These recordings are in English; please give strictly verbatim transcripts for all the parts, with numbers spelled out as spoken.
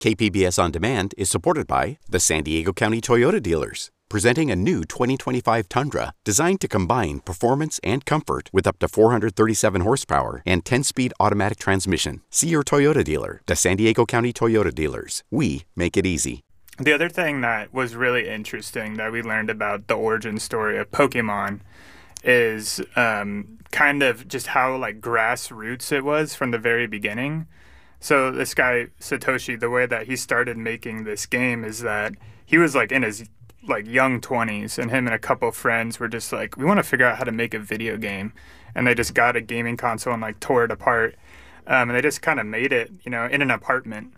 K P B S On Demand is supported by the San Diego County Toyota dealers, presenting a new twenty twenty-five Tundra designed to combine performance and comfort with up to four hundred thirty-seven horsepower and ten-speed automatic transmission. See your Toyota dealer. The San Diego County Toyota dealers. We make it easy. The other thing that was really interesting that we learned about the origin story of Pokemon is um, kind of just how like grassroots it was from the very beginning. So this guy, Satoshi, the way that he started making this game is that he was like in his like young twenties, and him and a couple friends were just like, we want to figure out how to make a video game. And they just got a gaming console and like tore it apart. Um, and they just kind of made it, you know, in an apartment.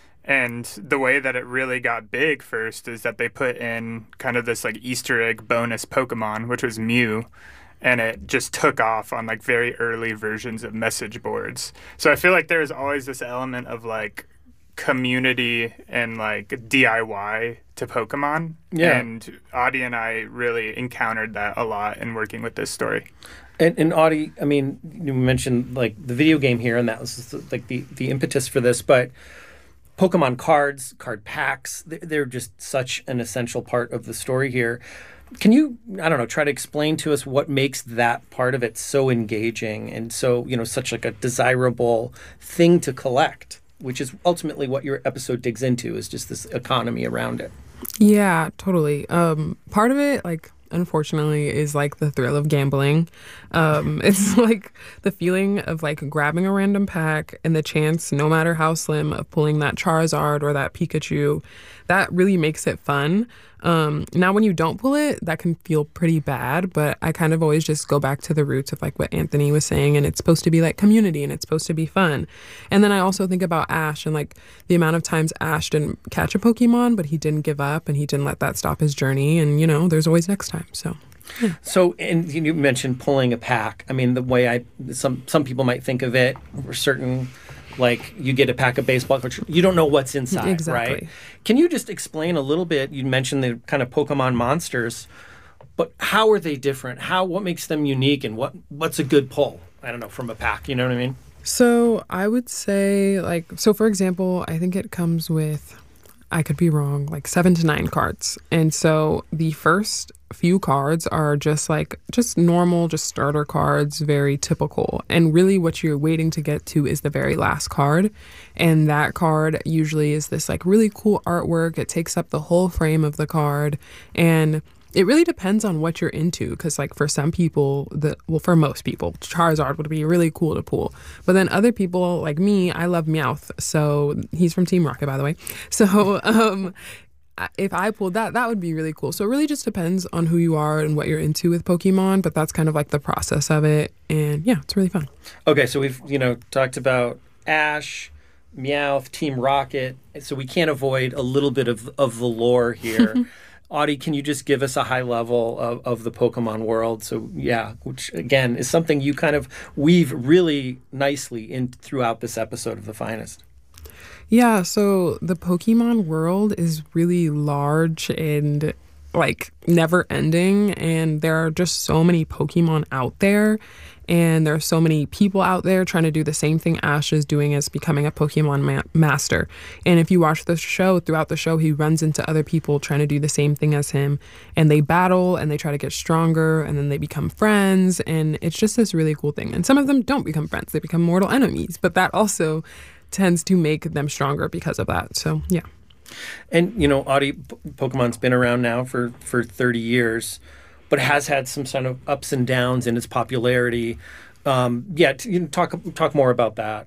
And the way that it really got big first is that they put in kind of this like Easter egg bonus Pokemon, which was Mew. And it just took off on like very early versions of message boards. So I feel like there's always this element of like community and like D I Y to Pokemon. Yeah. And Audie and I really encountered that a lot in working with this story. And, and Audie, I mean, you mentioned like the video game here, and that was like the, the impetus for this, but Pokemon cards, card packs, they're just such an essential part of the story here. Can you, I don't know, try to explain to us what makes that part of it so engaging and so, you know, such like a desirable thing to collect, which is ultimately what your episode digs into, is just this economy around it. Yeah, totally. Um, part of it, like, unfortunately, is like the thrill of gambling. Um, it's like the feeling of like grabbing a random pack and the chance, no matter how slim, of pulling that Charizard or that Pikachu. That really makes it fun. Um, now, when you don't pull it, that can feel pretty bad, but I kind of always just go back to the roots of like what Anthony was saying, and it's supposed to be like community and it's supposed to be fun. And then I also think about Ash and like the amount of times Ash didn't catch a Pokemon, but he didn't give up and he didn't let that stop his journey. And, you know, there's always next time. So, yeah. So, and you mentioned pulling a pack. I mean, the way I, some, some people might think of it, or certain, like you get a pack of baseball cards, you don't know what's inside, exactly. Right? Can you just explain a little bit? You mentioned the kind of Pokemon monsters, but how are they different? How, what makes them unique, and what, what's a good pull? I don't know, from a pack, you know what I mean? So I would say like, so for example, I think it comes with, I could be wrong, like seven to nine cards. And so the first few cards are just like, just normal, just starter cards, very typical. And really what you're waiting to get to is the very last card. And that card usually is this like really cool artwork. It takes up the whole frame of the card. And it really depends on what you're into, because like for some people, the well, for most people, Charizard would be really cool to pull. But then other people like me, I love Meowth. So he's from Team Rocket, by the way. So um, if I pulled that, that would be really cool. So it really just depends on who you are and what you're into with Pokemon. But that's kind of like the process of it. And yeah, it's really fun. Okay, so we've, you know, talked about Ash, Meowth, Team Rocket. So we can't avoid a little bit of, of the lore here. Audie, can you just give us a high level of, of the Pokemon world? So, yeah, which, again, is something you kind of weave really nicely in throughout this episode of The Finest. Yeah, so the Pokemon world is really large and, like, never-ending, and there are just so many Pokemon out there. And there are so many people out there trying to do the same thing Ash is doing, as becoming a Pokemon ma- master. And if you watch the show, throughout the show, he runs into other people trying to do the same thing as him. And they battle and they try to get stronger, and then they become friends. And it's just this really cool thing. And some of them don't become friends. They become mortal enemies. But that also tends to make them stronger because of that. So, yeah. And, you know, Audie, P- Pokemon's been around now for, for thirty years. But has had some sort of ups and downs in its popularity. Um, yeah, t- you know, talk talk more about that.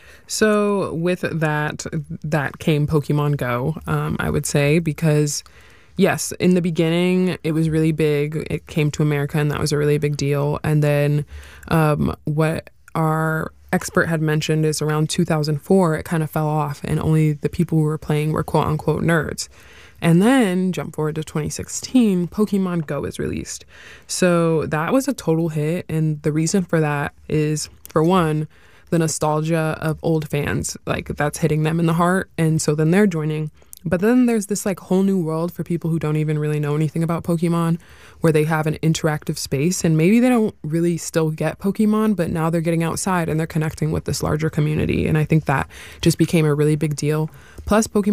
So with that, that came Pokemon Go, um, I would say, because yes, in the beginning, it was really big. It came to America, and that was a really big deal. And then um, what our expert had mentioned is around two thousand four, it kind of fell off, and only the people who were playing were quote-unquote nerds. And then, jump forward to twenty sixteen, Pokemon Go is released. So that was a total hit, and the reason for that is, for one, the nostalgia of old fans, like that's hitting them in the heart, and so then they're joining. But then there's this like whole new world for people who don't even really know anything about Pokemon, where they have an interactive space and maybe they don't really still get Pokemon, but now they're getting outside and they're connecting with this larger community. And I think that just became a really big deal. Plus, Pokemon